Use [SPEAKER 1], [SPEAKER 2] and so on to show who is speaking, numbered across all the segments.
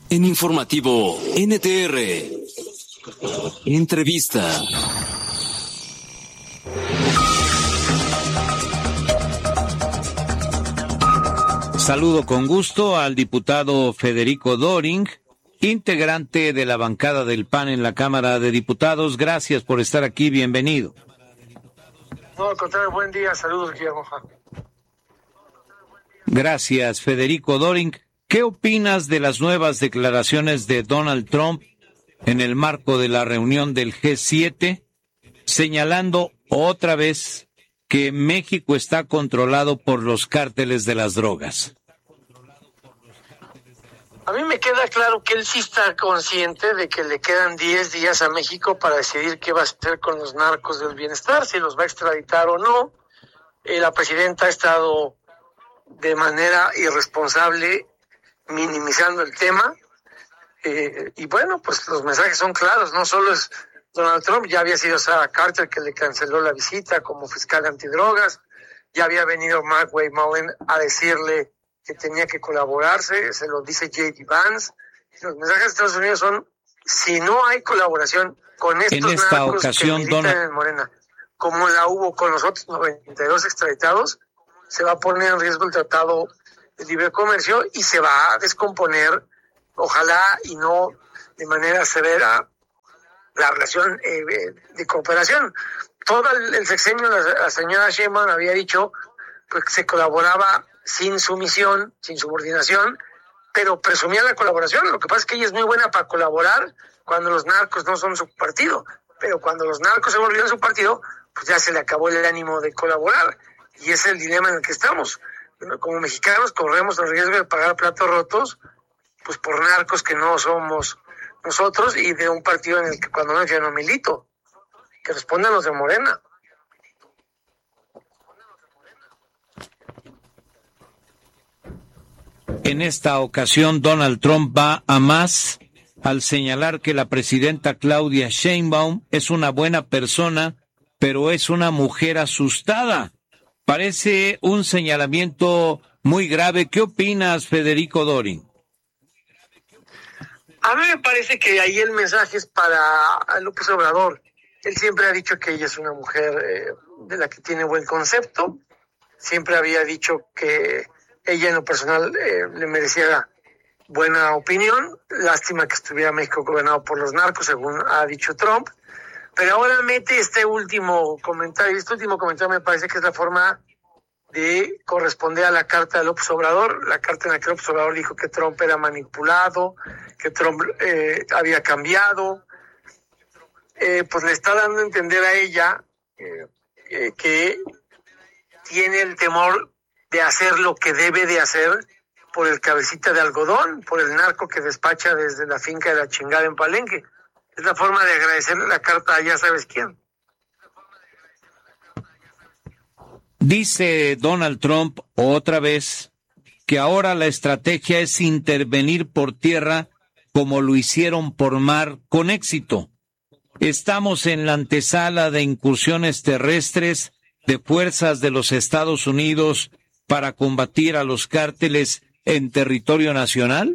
[SPEAKER 1] En Informativo NTR. Entrevista.
[SPEAKER 2] Saludo con gusto al diputado Federico Doring, integrante de la bancada del PAN en la Cámara de Diputados. Gracias por estar aquí, bienvenido.
[SPEAKER 3] No, al contrario, buen día, saludos, Guillermo.
[SPEAKER 2] Gracias, Federico Doring. ¿Qué opinas de las nuevas declaraciones de Donald Trump en el marco de la reunión del G7, señalando otra vez que México está controlado por los cárteles de las drogas?
[SPEAKER 3] A mí me queda claro que él sí está consciente de que le quedan 10 días a México para decidir qué va a hacer con los narcos del bienestar, si los va a extraditar o no. La presidenta ha estado de manera irresponsable minimizando el tema. Y bueno, pues los mensajes son claros, no solo es Donald Trump, ya había sido Sarah Carter que le canceló la visita como fiscal antidrogas, ya había venido Mark Wayne a decirle que tenía que colaborarse, se lo dice J.D. Vance. Los mensajes de Estados Unidos son, si no hay colaboración con estos narcos que militan en Morena, como la hubo con los otros 92 extraditados, se va a poner en riesgo el Tratado de Libre Comercio y se va a descomponer, ojalá y no de manera severa, la relación de cooperación. Todo el sexenio, la señora Sheinbaum había dicho pues, que se colaboraba sin sumisión, sin subordinación, pero presumía la colaboración. Lo que pasa es que ella es muy buena para colaborar cuando los narcos no son su partido, pero cuando los narcos se volvieron su partido, pues ya se le acabó el ánimo de colaborar, y ese es el dilema en el que estamos. Como mexicanos corremos el riesgo de pagar platos rotos, pues por narcos que no somos nosotros, y de un partido en el que cuando yo no milito, que respondan los de Morena.
[SPEAKER 2] En esta ocasión, Donald Trump va a más al señalar que la presidenta Claudia Sheinbaum es una buena persona, pero es una mujer asustada. Parece un señalamiento muy grave. ¿Qué opinas, Federico Doring?
[SPEAKER 3] A mí me parece que ahí el mensaje es para López Obrador. Él siempre ha dicho que ella es una mujer de la que tiene buen concepto. Siempre había dicho que ella en lo personal le merecía buena opinión. Lástima que estuviera México gobernado por los narcos, según ha dicho Trump. Pero ahora mete este último comentario. Este último comentario me parece que es la forma de corresponder a la carta de López Obrador. La carta en la que López Obrador dijo que Trump era manipulado, que Trump había cambiado. Pues le está dando a entender a ella que tiene el temor de hacer lo que debe de hacer por el cabecita de algodón, por el narco que despacha desde la finca de la chingada en Palenque. Es la forma de agradecerle la carta a ya sabes quién.
[SPEAKER 2] Dice Donald Trump otra vez que ahora la estrategia es intervenir por tierra como lo hicieron por mar con éxito. Estamos en la antesala de incursiones terrestres de fuerzas de los Estados Unidos para combatir a los cárteles en territorio nacional.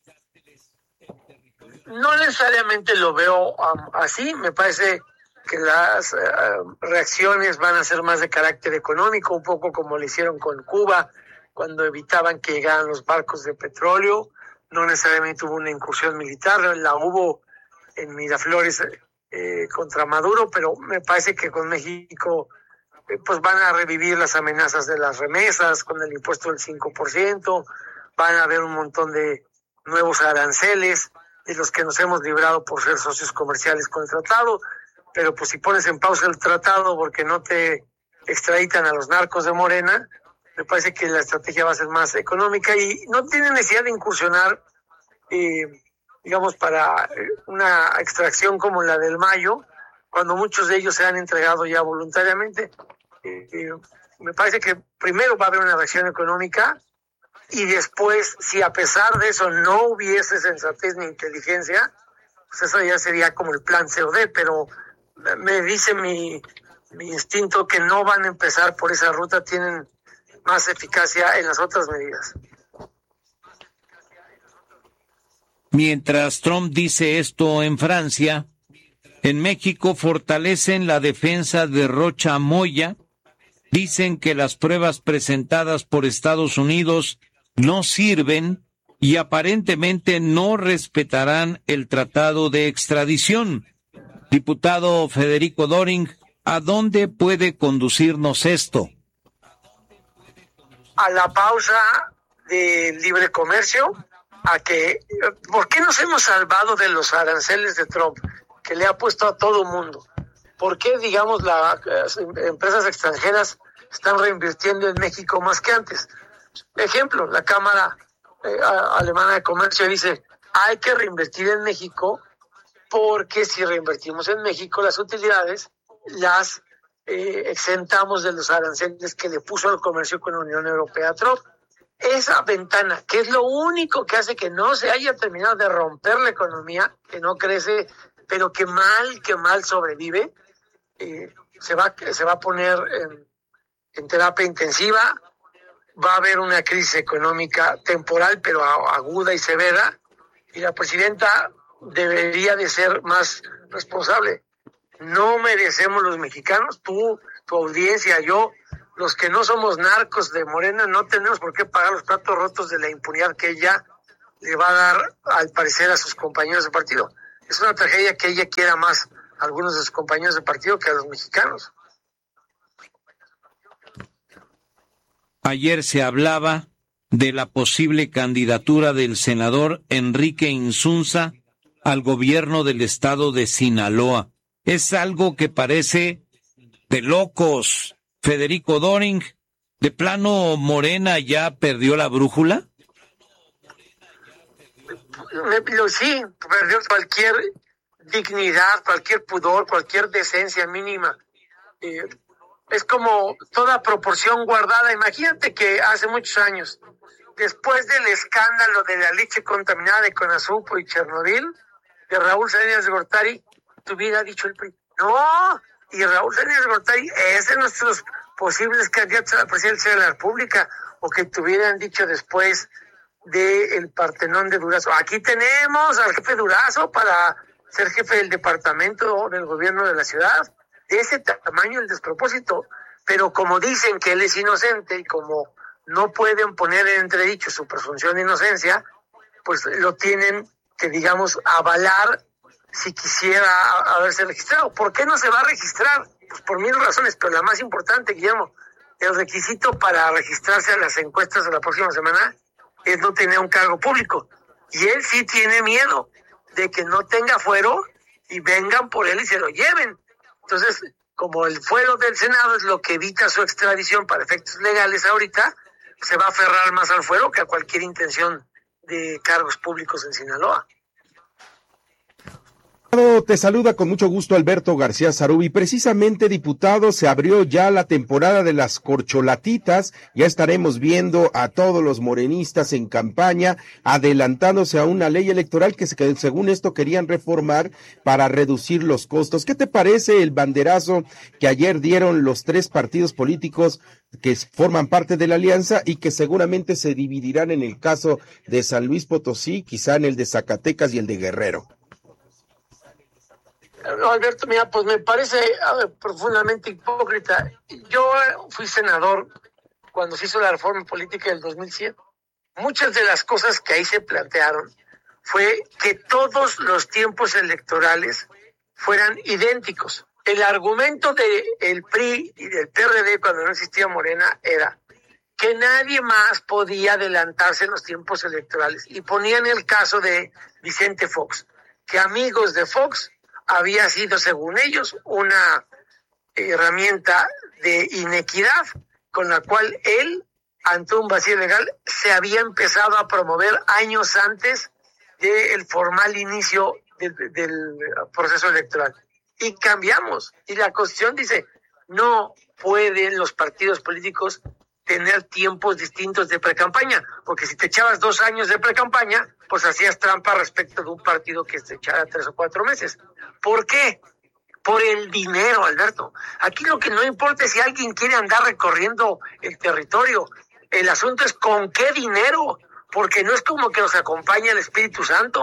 [SPEAKER 3] No necesariamente lo veo así. Me parece que las reacciones van a ser más de carácter económico, un poco como lo hicieron con Cuba, cuando evitaban que llegaran los barcos de petróleo. No necesariamente hubo una incursión militar, la hubo en Miraflores contra Maduro, pero me parece que con México pues van a revivir las amenazas de las remesas con el impuesto del 5%, van a haber un montón de nuevos aranceles de los que nos hemos librado por ser socios comerciales con el tratado, pero pues si pones en pausa el tratado porque no te extraditan a los narcos de Morena, me parece que la estrategia va a ser más económica y no tiene necesidad de incursionar, digamos, para una extracción como la del Mayo, cuando muchos de ellos se han entregado ya voluntariamente. Me parece que primero va a haber una reacción económica y después, si a pesar de eso no hubiese sensatez ni inteligencia, pues eso ya sería como el plan COD, pero me dice mi instinto que no van a empezar por esa ruta, tienen más eficacia en las otras medidas.
[SPEAKER 2] Mientras Trump dice esto en Francia, en México fortalecen la defensa de Rocha Moya. Dicen que las pruebas presentadas por Estados Unidos no sirven y aparentemente no respetarán el tratado de extradición. Diputado Federico Doring, ¿a dónde puede conducirnos esto?
[SPEAKER 3] A la pausa del libre comercio, ¿por qué nos hemos salvado de los aranceles de Trump, que le ha puesto a todo mundo? ¿Por qué, digamos, las empresas extranjeras están reinvirtiendo en México más que antes? Ejemplo, la Cámara Alemana de Comercio dice, hay que reinvertir en México, porque si reinvertimos en México las utilidades, las exentamos de los aranceles que le puso al comercio con la Unión Europea a Trump. Esa ventana, que es lo único que hace que no se haya terminado de romper la economía, que no crece, pero que mal sobrevive, se va a poner en terapia intensiva. Va a haber una crisis económica temporal, pero aguda y severa, y la presidenta debería de ser más responsable. No merecemos los mexicanos, tú, tu audiencia, yo, los que no somos narcos de Morena, no tenemos por qué pagar los platos rotos de la impunidad que ella le va a dar, al parecer, a sus compañeros de partido. Es una tragedia que ella quiera más a algunos de sus compañeros de partido que a los mexicanos.
[SPEAKER 2] Ayer se hablaba de la posible candidatura del senador Enrique Insunza al gobierno del estado de Sinaloa. Es algo que parece de locos. Federico Doring, ¿de plano Morena ya perdió la brújula?
[SPEAKER 3] Sí, perdió cualquier dignidad, cualquier pudor, cualquier decencia mínima. Es como toda proporción guardada. Imagínate que hace muchos años, después del escándalo de la leche contaminada de Conasupo y Chernobyl, de Raúl Salinas de Gortari, te hubiera dicho el PRI, no, y Raúl Salinas de Gortari es de nuestros posibles candidatos a la presidencia de la República, o que te hubieran dicho después del Partenón de Durazo, aquí tenemos al jefe Durazo para ser jefe del departamento del gobierno de la ciudad. De ese tamaño el despropósito, pero como dicen que él es inocente y como no pueden poner en entredicho su presunción de inocencia, pues lo tienen que, digamos, avalar si quisiera haberse registrado. ¿Por qué no se va a registrar? Pues por 1000 razones, pero la más importante, Guillermo, el requisito para registrarse a las encuestas de la próxima semana es no tener un cargo público. Y él sí tiene miedo de que no tenga fuero y vengan por él y se lo lleven. Entonces, como el fuero del Senado es lo que evita su extradición para efectos legales ahorita, se va a aferrar más al fuero que a cualquier intención de cargos públicos en Sinaloa.
[SPEAKER 4] Te saluda con mucho gusto Alberto García Zarubi. Precisamente, diputado, se abrió ya la temporada de las corcholatitas. Ya estaremos viendo a todos los morenistas en campaña adelantándose a una ley electoral que según esto querían reformar para reducir los costos. ¿Qué te parece el banderazo que ayer dieron los 3 partidos políticos que forman parte de la alianza y que seguramente se dividirán en el caso de San Luis Potosí, quizá en el de Zacatecas y el de Guerrero?
[SPEAKER 3] No, Alberto, mira, pues me parece profundamente hipócrita. Yo fui senador cuando se hizo la reforma política del 2007. Muchas de las cosas que ahí se plantearon fue que todos los tiempos electorales fueran idénticos. El argumento del PRI y del PRD cuando no existía Morena era que nadie más podía adelantarse en los tiempos electorales. Y ponían el caso de Vicente Fox, que amigos de Fox había sido, según ellos, una herramienta de inequidad con la cual él, ante un vacío legal, se había empezado a promover años antes del formal inicio del proceso electoral. Y cambiamos. Y la Constitución dice, no pueden los partidos políticos tener tiempos distintos de precampaña, porque si te echabas 2 años de precampaña, pues hacías trampa respecto de un partido que te echara 3 o 4 meses. ¿Por qué? Por el dinero, Alberto. Aquí lo que no importa es si alguien quiere andar recorriendo el territorio. El asunto es con qué dinero, porque no es como que nos acompaña el Espíritu Santo.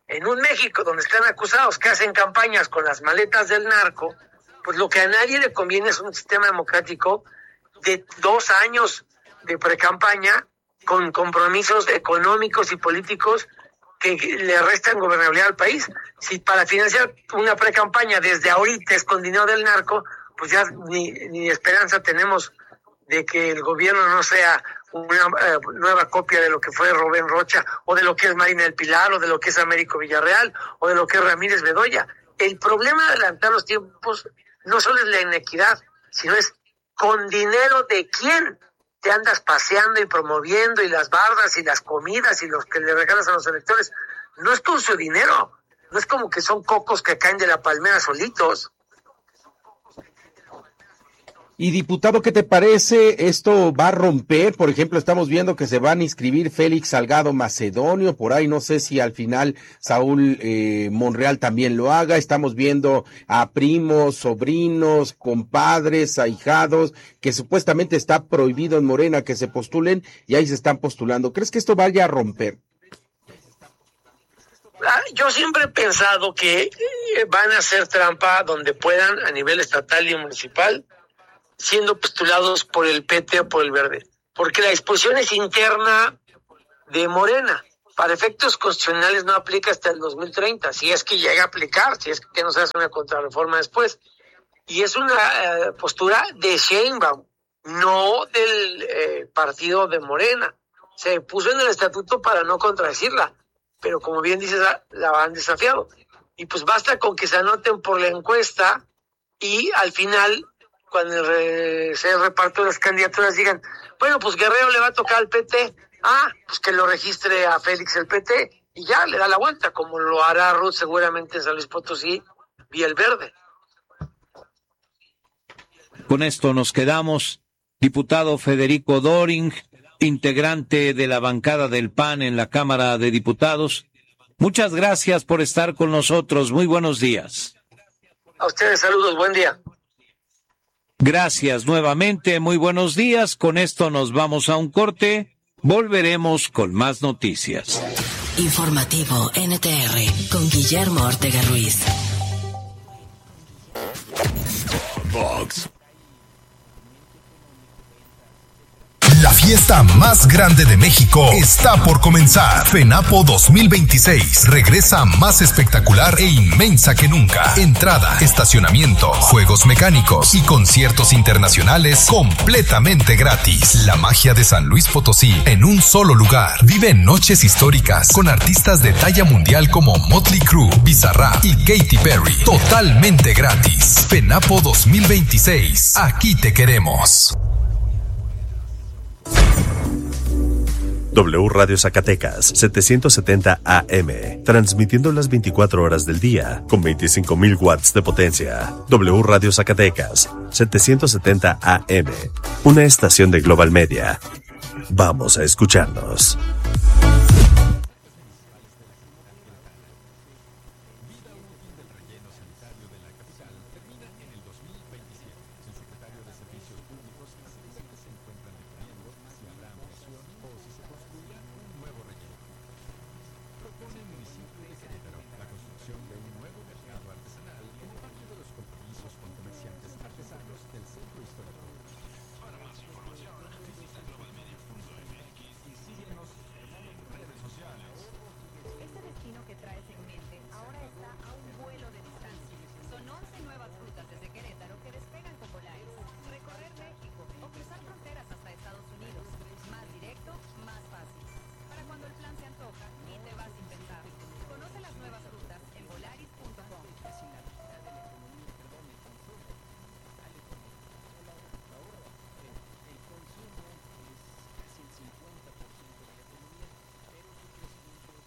[SPEAKER 3] en un México donde están acusados que hacen campañas con las maletas del narco, pues lo que a nadie le conviene es un sistema democrático de 2 años de precampaña con compromisos económicos y políticos que le restan gobernabilidad al país. Si para financiar una precampaña desde ahorita es con dinero del narco, pues ya ni esperanza tenemos de que el gobierno no sea una nueva copia de lo que fue Rubén Rocha, o de lo que es Marina del Pilar, o de lo que es Américo Villarreal, o de lo que es Ramírez Bedoya. El problema de adelantar los tiempos no solo es la inequidad, sino es con dinero de quién te andas paseando y promoviendo, y las bardas y las comidas y los que le regalas a los electores. No es con su dinero, no es como que son cocos que caen de la palmera solitos.
[SPEAKER 4] Y diputado, ¿qué te parece? ¿Esto va a romper? Por ejemplo, estamos viendo que se van a inscribir Félix Salgado Macedonio, por ahí no sé si al final Saúl Monreal también lo haga. Estamos viendo a primos, sobrinos, compadres, ahijados, que supuestamente está prohibido en Morena que se postulen, y ahí se están postulando. ¿Crees que esto vaya a romper?
[SPEAKER 3] Yo siempre he pensado que van a hacer trampa donde puedan a nivel estatal y municipal, siendo postulados por el PT o por el Verde, porque la disposición es interna de Morena. Para efectos constitucionales no aplica hasta el 2030, si es que llega a aplicar, si es que no se hace una contrarreforma después. Y es una postura de Sheinbaum, no del partido de Morena. Se puso en el estatuto para no contradecirla, pero como bien dices, la han desafiado. Y pues basta con que se anoten por la encuesta y al final, cuando sea el reparto de las candidaturas, digan, bueno, pues Guerrero le va a tocar al PT, pues que lo registre a Félix el PT, y ya le da la vuelta, como lo hará Ruth seguramente en San Luis Potosí y el Verde.
[SPEAKER 2] Con esto nos quedamos. Diputado Federico Doring, integrante de la bancada del PAN en la Cámara de Diputados, muchas gracias por estar con nosotros. Muy buenos días.
[SPEAKER 3] A ustedes saludos, buen día.
[SPEAKER 2] Gracias nuevamente, muy buenos días. Con esto nos vamos a un corte. Volveremos con más noticias.
[SPEAKER 5] Informativo NTR con Guillermo Ortega Ruiz.
[SPEAKER 6] Fox. La fiesta más grande de México está por comenzar. FENAPO 2026 regresa más espectacular e inmensa que nunca. Entrada, estacionamiento, juegos mecánicos y conciertos internacionales completamente gratis. La magia de San Luis Potosí en un solo lugar. Vive noches históricas con artistas de talla mundial como Motley Crue, Bizarrap y Katy Perry. Totalmente gratis. FENAPO 2026. Aquí te queremos.
[SPEAKER 7] W Radio Zacatecas, 770 AM, transmitiendo las 24 horas del día, con 25,000 watts de potencia. W Radio Zacatecas, 770 AM, una estación de Global Media. Vamos a escucharnos.